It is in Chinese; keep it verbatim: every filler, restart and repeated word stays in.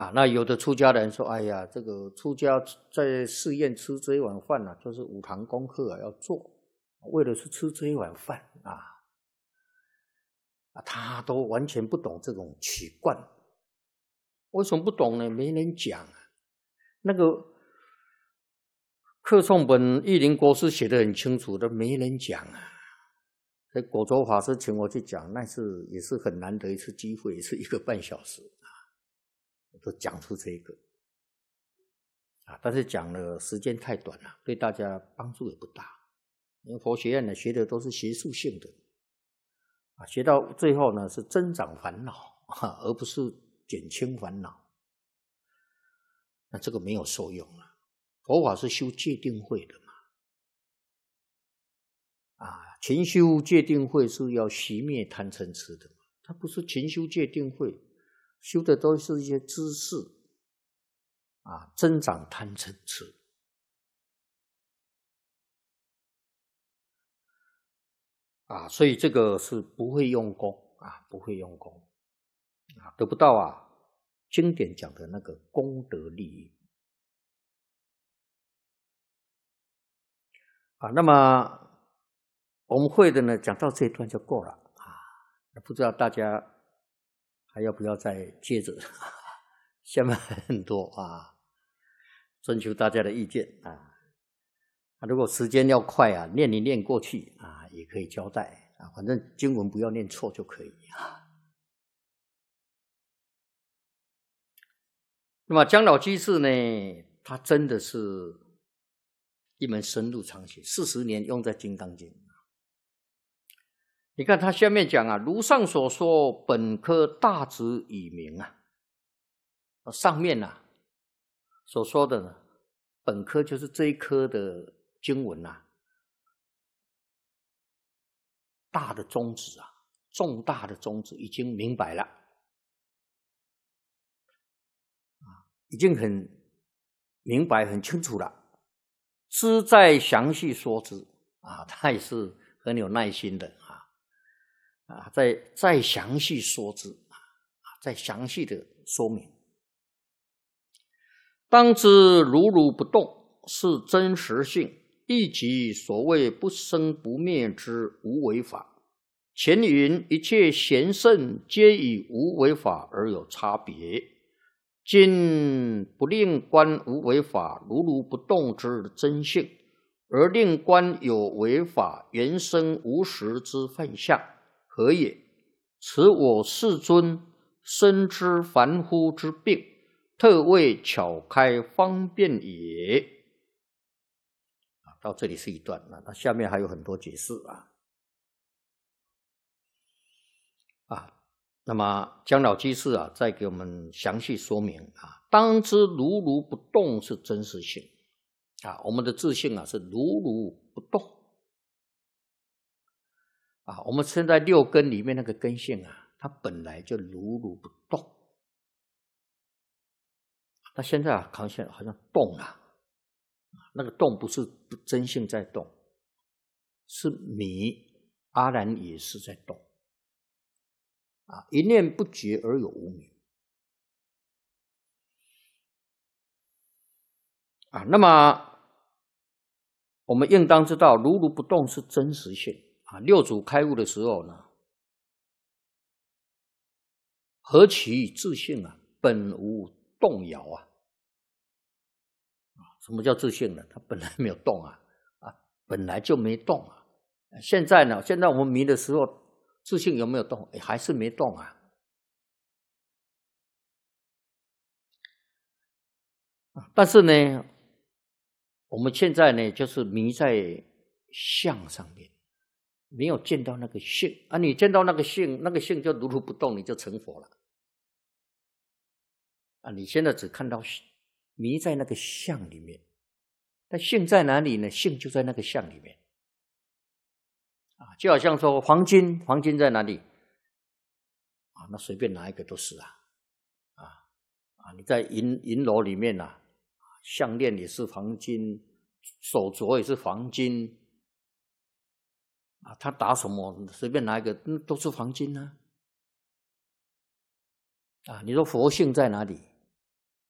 啊，那有的出家人说：“哎呀，这个出家在寺院吃这一碗饭啊，就是五堂功课啊要做，为了是吃这一碗饭啊，啊，他都完全不懂这种取观。为什么不懂呢？没人讲啊。那个课诵本玉林国师写得很清楚的，没人讲啊。所以果州法师请我去讲，那是也是很难得一次机会，也是一个半小时。”都讲出这个啊，但是讲了时间太短了，对大家帮助也不大。因为佛学院呢学的都是学术性的啊，学到最后呢是增长烦恼啊，而不是减轻烦恼。那这个没有受用了。佛法是修戒定慧的嘛，啊，勤修戒定慧是要熄灭贪嗔痴的嘛，它不是勤修戒定慧。修的都是一些知识啊，增长贪嗔痴啊，所以这个是不会用功啊，不会用功啊，得不到啊经典讲的那个功德利益啊。那么我们会的呢，讲到这一段就够了啊，不知道大家还要不要再接着？下面很多啊，征求大家的意见啊。如果时间要快啊，念一念过去啊，也可以交代啊，反正经文不要念错就可以啊。那么姜老居士呢，他真的是一门深入长学，四十年用在《金刚经》。你看他下面讲啊，如上所说，本科大旨以明啊。上面啊所说的呢，本科就是这一科的经文啊，大的宗旨啊，重大的宗旨已经明白了啊，已经很明白很清楚了，知再详细说之啊，他也是很有耐心的啊啊，再再详细说之啊，再详细的说明。当知如如不动是真实性，亦即所谓不生不灭之无为法。前云一切贤圣皆以无为法而有差别，今不令观无为法如如不动之真性，而令观有为法原生无实之幻象，何也？此我世尊深知凡夫之病，特为巧开方便也。到这里是一段，那下面还有很多解释啊。啊，那么姜老居士啊，再给我们详细说明啊。当知如如不动是真实性啊，我们的自性啊是如如不动啊。我们现在六根里面那个根性啊，它本来就如如不动。那现在啊，好像好像动了，那个动不是真性在动，是迷阿然也是在动啊，一念不觉而有无明啊。那么我们应当知道，如如不动是真实性啊。六祖开悟的时候呢，何其自性啊，本无动摇啊。什么叫自性呢？它本来没有动啊，啊，本来就没动啊。现在呢，现在我们迷的时候，自性有没有动？还是没动啊。但是呢，我们现在呢，就是迷在相上面，没有见到那个性啊。你见到那个性，那个性就如如不动，你就成佛了啊。你现在只看到迷在那个相里面，但性在哪里呢？性就在那个相里面啊。就好像说黄金，黄金在哪里啊？那随便拿一个都是啊啊啊！你在银银楼里面啊，项链也是黄金，手镯也是黄金啊。他打什么？随便拿一个，都是黄金啊啊！你说佛性在哪里？